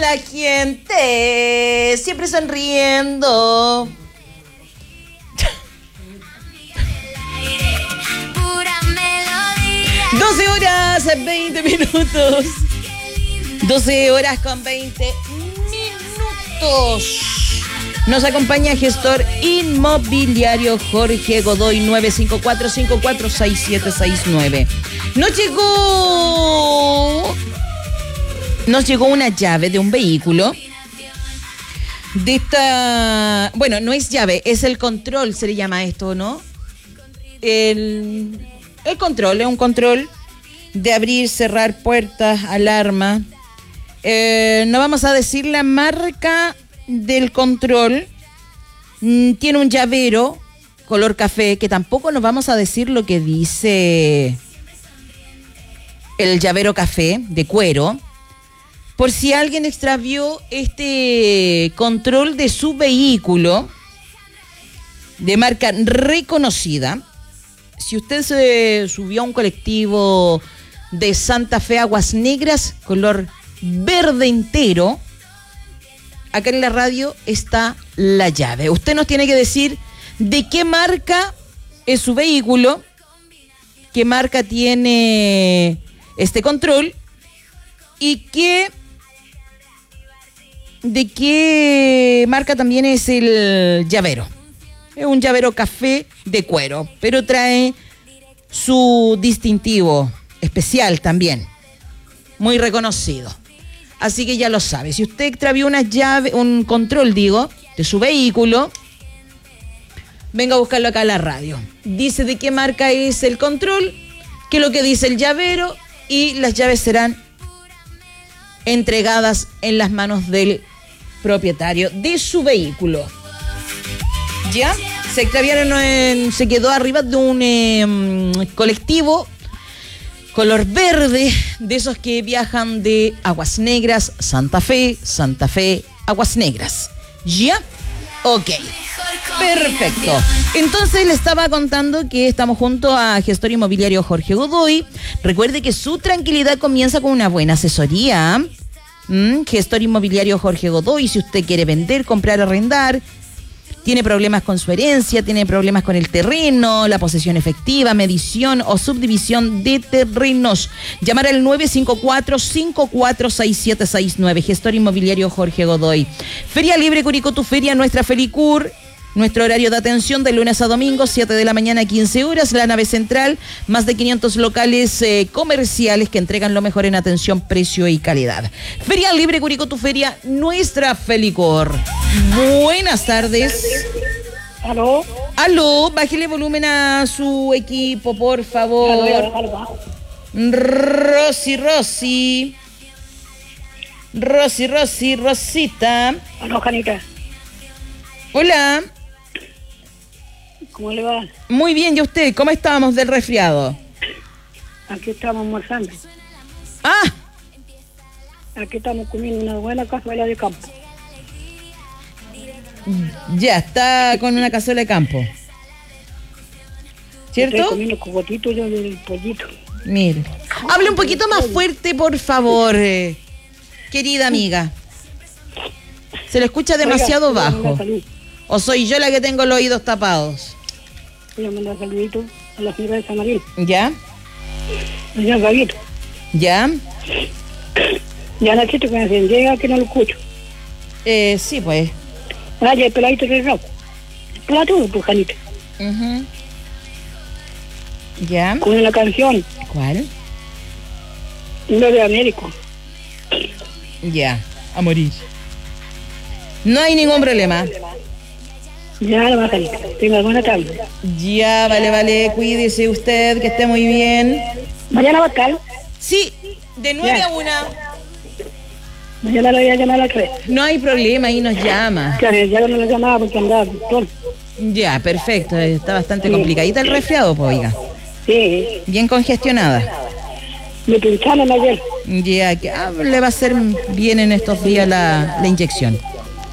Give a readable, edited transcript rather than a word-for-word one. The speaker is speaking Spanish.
La gente siempre sonriendo. 12 horas 20 minutos. 12 horas con 20 minutos. Nos acompaña gestor inmobiliario Jorge Godoy, 954-546769. Nos llegó una llave de un vehículo. De esta... Bueno, no es llave, es el control, se le llama esto, ¿no? El control, es un control de abrir, cerrar puertas, alarma. No vamos a decir la marca del control. Tiene un llavero color café, que tampoco nos vamos a decir lo que dice el llavero café de cuero. Por si alguien extravió este control de su vehículo de marca reconocida. Si usted se subió a un colectivo de Santa Fe Aguas Negras, color verde entero, acá en la radio está la llave. Usted nos tiene que decir de qué marca es su vehículo, qué marca tiene este control y de qué marca también es el llavero. Es un llavero café de cuero, pero trae su distintivo especial también, muy reconocido. Así que ya lo sabe. Si usted extravió una llave, un control, de su vehículo, venga a buscarlo acá a la radio. Dice de qué marca es el control, qué es lo que dice el llavero, y las llaves serán entregadas en las manos del propietario de su vehículo. ¿Ya? Se extraviaron, se quedó arriba de un colectivo color verde, de esos que viajan de Aguas Negras, Santa Fe, Aguas Negras. ¿Ya? Ok. Perfecto. Entonces le estaba contando que estamos junto a gestor inmobiliario Jorge Godoy. Recuerde que su tranquilidad comienza con una buena asesoría. Gestor inmobiliario Jorge Godoy, si usted quiere vender, comprar, arrendar, tiene problemas con su herencia, tiene problemas con el terreno, la posesión efectiva, medición o subdivisión de terrenos, llamar al 954-546769, gestor inmobiliario Jorge Godoy. Feria Libre Curicó, tu feria, nuestra Felicur. Nuestro horario de atención de lunes a domingo, 7 de la mañana a 15 horas, la nave central, más de 500 locales comerciales que entregan lo mejor en atención, precio y calidad. Feria Libre Curicó, tu feria, nuestra Felicor. Buenas tardes. ¿Aló? Aló, bájele volumen a su equipo, por favor. Aló. Rosita. Aló, Janita. Hola. ¿Cómo le va? Muy bien, ¿y usted? ¿Cómo estábamos del resfriado? Aquí estamos almorzando. ¡Ah! Aquí estamos comiendo una buena cazuela de campo. Ya, está con una cazuela de campo. ¿Cierto? Estoy comiendo cogotitos yo del pollito. Mire. Hable un poquito más fuerte, por favor, querida amiga. Se le escucha demasiado bajo. ¿O soy yo la que tengo los oídos tapados? Voy a mandar saluditos a la señora de San Martín. ¿Ya? Señor Gavito. ¿Ya? Ya la chiste que me hacen, llega que no lo escucho. Sí, pues. Vaya, el peladito del rojo. Pelatudo, pues, Janita. ¿Ya? Con una canción. ¿Cuál? Uno de Américo. Ya, a morir. No hay ningún problema. Ya, la más Janita. Tenga buena tarde. Ya, vale, cuídese usted, que esté muy bien. Mañana va a estar. Sí, de 9 a 1. Mañana la voy a llamar a las 3. No hay problema, ahí nos llama. Claro, ya no la llamaba porque andaba doctor. Ya, perfecto, está bastante complicadita el resfriado, pues, oiga. Sí. Bien congestionada. Me pincharon ayer. Ya, que le va a hacer bien en estos días la inyección.